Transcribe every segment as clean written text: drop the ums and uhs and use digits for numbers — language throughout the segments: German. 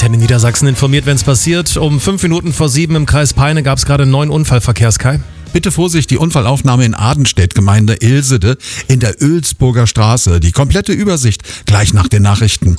Antenne Niedersachsen informiert, wenn es passiert. Um 5 Minuten vor 7 im Kreis Peine gab es gerade einen neuen Unfallverkehr, Kai. Bitte Vorsicht, die Unfallaufnahme in Adenstedt, Gemeinde Ilsede, in der Oelsburger Straße. Die komplette Übersicht gleich nach den Nachrichten.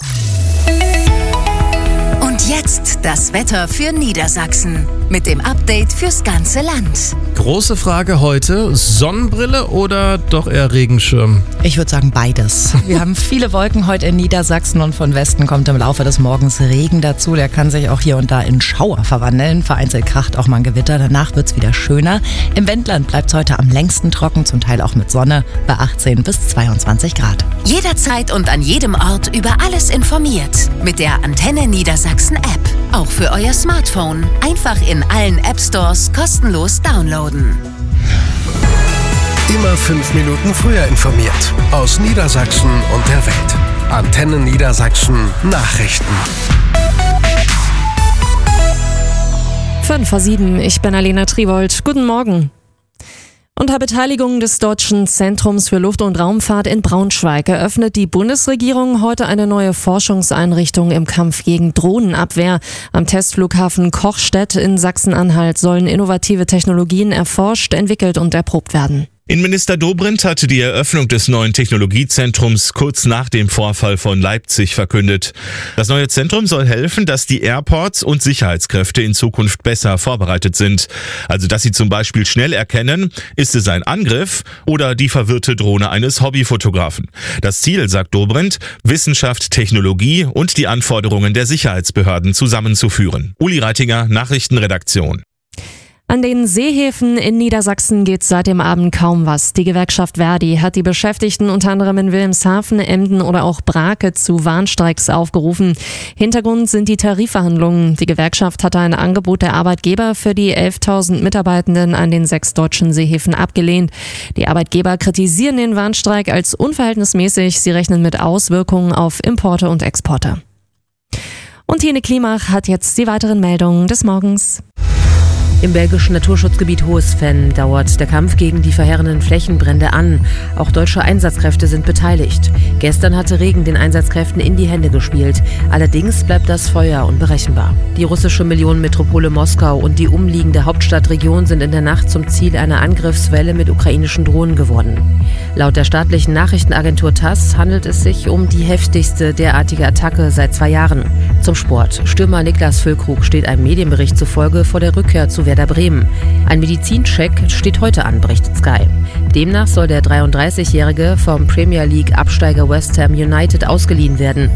Und jetzt das Wetter für Niedersachsen mit dem Update fürs ganze Land. Große Frage heute, Sonnenbrille oder doch eher Regenschirm? Ich würde sagen beides. Wir haben viele Wolken heute in Niedersachsen und von Westen kommt im Laufe des Morgens Regen dazu. Der kann sich auch hier und da in Schauer verwandeln. Vereinzelt kracht auch mal ein Gewitter, danach wird es wieder schöner. Im Wendland bleibt es heute am längsten trocken, zum Teil auch mit Sonne, bei 18 bis 22 Grad. Jederzeit und an jedem Ort über alles informiert. Mit der Antenne Niedersachsen App. Auch für euer Smartphone. Einfach in allen App Stores kostenlos downloaden. Immer 5 Minuten früher informiert. Aus Niedersachsen und der Welt. Antenne Niedersachsen Nachrichten. 5:07, ich bin Alena Triwold. Guten Morgen. Unter Beteiligung des Deutschen Zentrums für Luft- und Raumfahrt in Braunschweig eröffnet die Bundesregierung heute eine neue Forschungseinrichtung im Kampf gegen Drohnenabwehr. Am Testflughafen Kochstedt in Sachsen-Anhalt sollen innovative Technologien erforscht, entwickelt und erprobt werden. Innenminister Dobrindt hatte die Eröffnung des neuen Technologiezentrums kurz nach dem Vorfall von Leipzig verkündet. Das neue Zentrum soll helfen, dass die Airports und Sicherheitskräfte in Zukunft besser vorbereitet sind. Also dass sie zum Beispiel schnell erkennen, ist es ein Angriff oder die verwirrte Drohne eines Hobbyfotografen. Das Ziel, sagt Dobrindt, Wissenschaft, Technologie und die Anforderungen der Sicherheitsbehörden zusammenzuführen. Uli Reitinger, Nachrichtenredaktion. An den Seehäfen in Niedersachsen geht seit dem Abend kaum was. Die Gewerkschaft Verdi hat die Beschäftigten unter anderem in Wilhelmshaven, Emden oder auch Brake zu Warnstreiks aufgerufen. Hintergrund sind die Tarifverhandlungen. Die Gewerkschaft hatte ein Angebot der Arbeitgeber für die 11.000 Mitarbeitenden an den 6 deutschen Seehäfen abgelehnt. Die Arbeitgeber kritisieren den Warnstreik als unverhältnismäßig. Sie rechnen mit Auswirkungen auf Importe und Exporte. Und Tine Klimach hat jetzt die weiteren Meldungen des Morgens. Im belgischen Naturschutzgebiet Hoesven dauert der Kampf gegen die verheerenden Flächenbrände an. Auch deutsche Einsatzkräfte sind beteiligt. Gestern hatte Regen den Einsatzkräften in die Hände gespielt. Allerdings bleibt das Feuer unberechenbar. Die russische Millionenmetropole Moskau und die umliegende Hauptstadtregion sind in der Nacht zum Ziel einer Angriffswelle mit ukrainischen Drohnen geworden. Laut der staatlichen Nachrichtenagentur TASS handelt es sich um die heftigste derartige Attacke seit 2 Jahren. Zum Sport. Stürmer Niklas Füllkrug steht einem Medienbericht zufolge vor der Rückkehr zu Werder Bremen. Ein Medizincheck steht heute an, berichtet Sky. Demnach soll der 33-Jährige vom Premier League-Absteiger West Ham United ausgeliehen werden.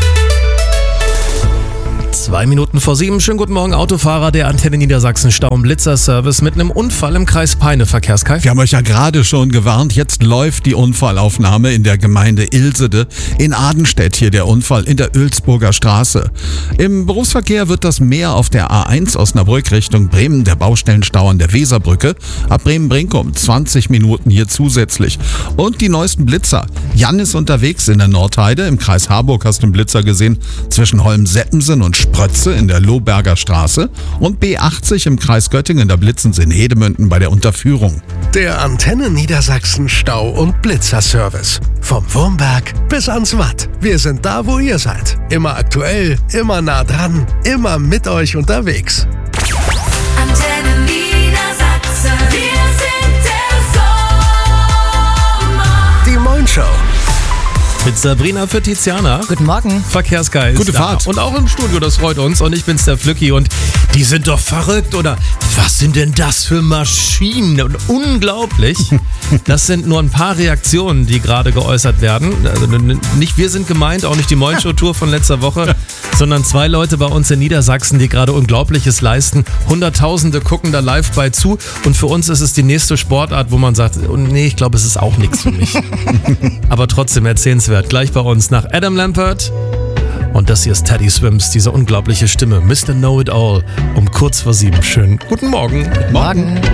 2 Minuten vor 7. Schönen guten Morgen, Autofahrer der Antenne Niedersachsen Stau- und Blitzer-Service mit einem Unfall im Kreis Peine. Verkehrskai. Wir haben euch ja gerade schon gewarnt, jetzt läuft die Unfallaufnahme in der Gemeinde Ilsede. In Adenstedt hier der Unfall in der Oelsburger Straße. Im Berufsverkehr wird das Mehr auf der A1 Osnabrück Richtung Bremen, der Baustellenstau an der Weserbrücke. Ab Bremen-Brinkum 20 Minuten hier zusätzlich. Und die neuesten Blitzer. Jan ist unterwegs in der Nordheide. Im Kreis Harburg hast du einen Blitzer gesehen zwischen Holm-Seppensen und Sprötze in der Lohberger Straße und B80 im Kreis Göttingen, da blitzen sie in Hedemünden bei der Unterführung. Der Antenne Niedersachsen Stau- und Blitzer-Service. Vom Wurmberg bis ans Watt. Wir sind da, wo ihr seid. Immer aktuell, immer nah dran, immer mit euch unterwegs. Antenne Niedersachsen. Wir sind der Sommer. Die Moin-Show. Mit Sabrina für Tiziana. Guten Morgen. Verkehrskai ist Gute da. Fahrt. Und auch im Studio, das freut uns. Und ich bin's, der Flücki. Und die sind doch verrückt, oder? Was sind denn das für Maschinen? Und unglaublich. Das sind nur ein paar Reaktionen, die gerade geäußert werden. Also nicht wir sind gemeint, auch nicht die Moin-Show-Tour von letzter Woche, sondern 2 Leute bei uns in Niedersachsen, die gerade Unglaubliches leisten. Hunderttausende gucken da live bei zu. Und für uns ist es die nächste Sportart, wo man sagt, oh, nee, ich glaube, es ist auch nichts für mich. Aber trotzdem erzählenswert. Gleich bei uns nach Adam Lambert. Und das hier ist Teddy Swims, diese unglaubliche Stimme. Mr. Know-It-All um kurz vor 7. Schönen guten Morgen. Morgen.